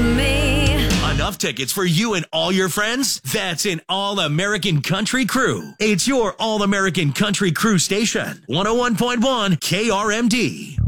me. Enough tickets for you and all your friends? That's an All-American Country Crew. It's your All-American Country Crew station. 101.1 KRMD.